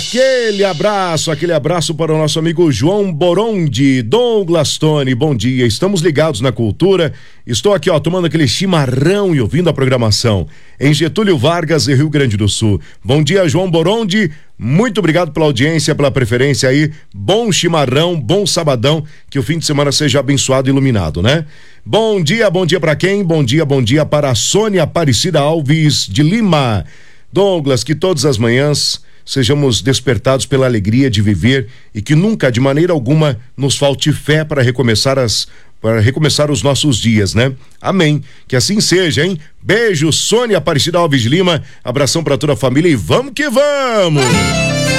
Aquele abraço para o nosso amigo João Borondi, Douglas Tony, bom dia, estamos ligados na cultura, estou aqui tomando aquele chimarrão e ouvindo a programação em Getúlio Vargas e Rio Grande do Sul. Bom dia, João Borondi, muito obrigado pela audiência, pela preferência aí, bom chimarrão, bom sabadão, que o fim de semana seja abençoado e iluminado, né? Bom dia para quem? Bom dia para a Sônia Aparecida Alves de Lima. Douglas, que todas as manhãs sejamos despertados pela alegria de viver e que nunca, de maneira alguma, nos falte fé para recomeçar os nossos dias, né? Amém. Que assim seja, hein? Beijo, Sônia Aparecida Alves de Lima. Abração para toda a família e vamos que vamos!